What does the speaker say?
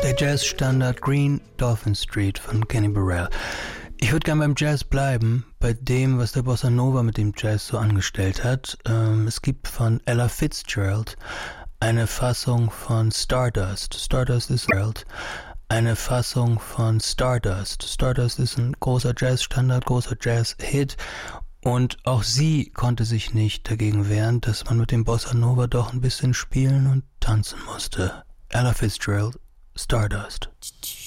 Der Jazzstandard Green Dolphin Street von Kenny Burrell. Ich würde gerne beim Jazz bleiben, bei dem, was der Bossa Nova mit dem Jazz so angestellt hat. Es gibt von Ella Fitzgerald eine Fassung von Stardust. Stardust ist eine Fassung von Stardust. Stardust ist ein großer Jazzstandard, großer Jazz-Hit. Und auch sie konnte sich nicht dagegen wehren, dass man mit dem Bossa Nova doch ein bisschen spielen und tanzen musste. Ella Fitzgerald, Stardust.